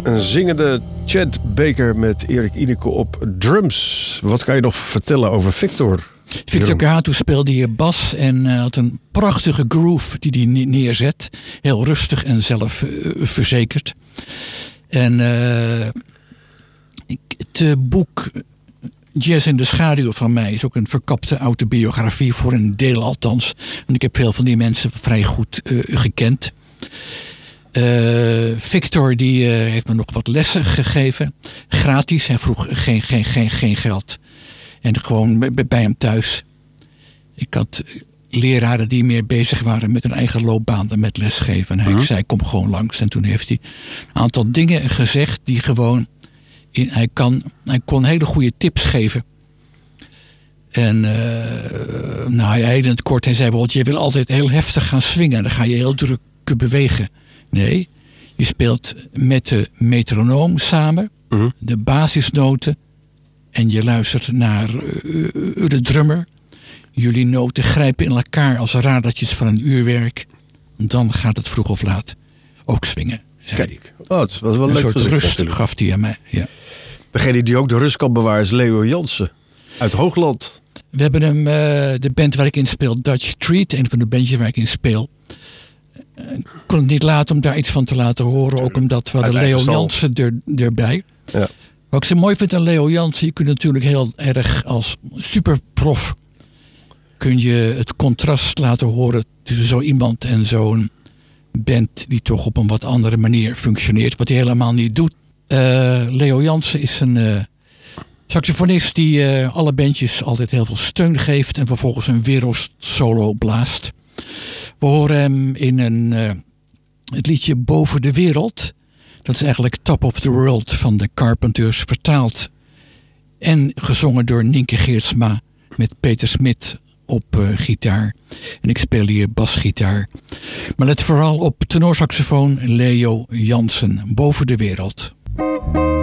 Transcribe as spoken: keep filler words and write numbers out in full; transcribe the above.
Een zingende Chet Baker met Erik Ineke op drums. Wat kan je nog vertellen over Victor? Victor Kato speelde hier bas en uh, had een prachtige groove die hij neerzet. Heel rustig en zelfverzekerd. Uh, en uh, ik, het uh, boek Jazz in de schaduw van mij is ook een verkapte autobiografie, voor een deel althans. Want ik heb veel van die mensen vrij goed uh, gekend. Uh, Victor die uh, heeft me nog wat lessen gegeven. Gratis. Hij vroeg geen, geen, geen, geen geld. En gewoon bij, bij hem thuis. Ik had leraren die meer bezig waren met hun eigen loopbaan dan met lesgeven. En hij uh-huh. zei, kom gewoon langs. En toen heeft hij een aantal dingen gezegd die gewoon... In, hij, kan, hij kon hele goede tips geven. En uh, nou, hij in het kort, hij zei bijvoorbeeld, je wil altijd heel heftig gaan swingen. Dan ga je heel druk bewegen. Nee, je speelt met de metronoom samen, uh-huh. de basisnoten. En je luistert naar uh, de drummer. Jullie noten grijpen in elkaar als radertjes van een uurwerk. Dan gaat het vroeg of laat ook swingen. Kijk, oh, het was wel een leuk soort gezicht, rust natuurlijk. Gaf hij aan mij. Ja. Degene die ook de rust kan bewaren is Leo Jansen uit Hoogland. We hebben hem, uh, de band waar ik in speel, Dutch Street, een van de bandjes waar ik in speel. Ik kon het niet laten om daar iets van te laten horen. Ook omdat we hadden Leo Jansen er, erbij. Ja. Wat ik zo mooi vind aan Leo Jansen, je kunt natuurlijk heel erg als superprof kun je het contrast laten horen tussen zo iemand en zo'n band die toch op een wat andere manier functioneert. Wat hij helemaal niet doet. Uh, Leo Jansen is een uh, saxofonist die uh, alle bandjes altijd heel veel steun geeft en vervolgens een wereldsolo blaast. We horen hem in een, uh, het liedje Boven de Wereld. Dat is eigenlijk Top of the World van de Carpenters, vertaald en gezongen door Nienke Geertsma met Peter Smit op uh, gitaar. En ik speel hier basgitaar. Maar let vooral op tenorsaxofoon Leo Jansen, Boven de Wereld.